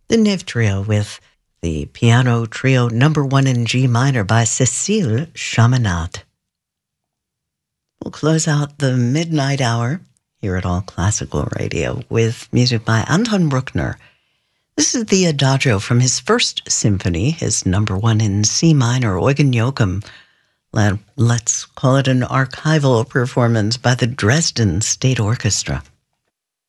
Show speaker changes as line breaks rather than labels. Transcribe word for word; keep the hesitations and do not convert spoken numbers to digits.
The Niv Trio with the Piano Trio Number One in G Minor by Cécile Chaminade. We'll close out the midnight hour here at All Classical Radio with music by Anton Bruckner. This is the Adagio from his first symphony, his number one in C minor, Eugen Joachim. Let's call it an archival performance by the Dresden State Orchestra.